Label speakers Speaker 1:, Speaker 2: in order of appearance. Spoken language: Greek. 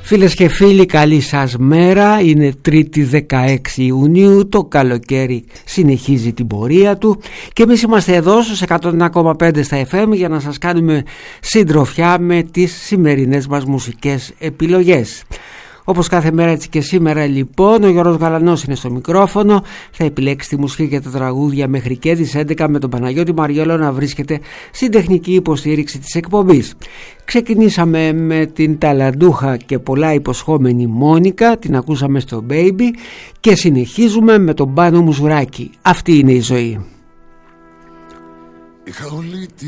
Speaker 1: Φίλες και φίλοι, καλή σας μέρα. Είναι 3η 16 Ιουνίου, το καλοκαίρι συνεχίζει την πορεία του και εμείς είμαστε εδώ στους 101,5 στα FM για να σας κάνουμε συντροφιά με τις σημερινές μας μουσικές επιλογές. Όπως κάθε μέρα, έτσι και σήμερα λοιπόν, ο Γιώργος Γαλανός είναι στο μικρόφωνο. Θα επιλέξει τη μουσική και τα τραγούδια μέχρι και τις 11 με τον Παναγιώτη Μαριόλο να βρίσκεται στην τεχνική υποστήριξη της εκπομπής. Ξεκινήσαμε με την ταλαντούχα και πολλά υποσχόμενη Μόνικα, την ακούσαμε στο Baby και συνεχίζουμε με τον Πάνο Μουζουράκη. Αυτή είναι η ζωή.
Speaker 2: Είχα όλη τη